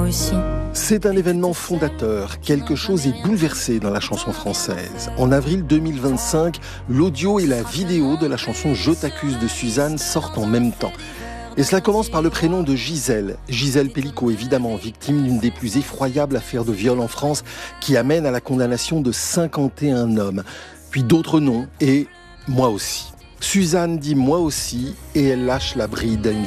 aussi. C'est un événement fondateur. Quelque chose est bouleversé dans la chanson française. En avril 2025, l'audio et la vidéo de la chanson Je t'accuse de Suzanne sortent en même temps. Et cela commence par le prénom de Gisèle. Gisèle Pellicot, évidemment, victime d'une des plus effroyables affaires de viol en France qui amène à la condamnation de 51 hommes. Puis d'autres noms et moi aussi. Suzanne dit moi aussi et elle lâche la bride à une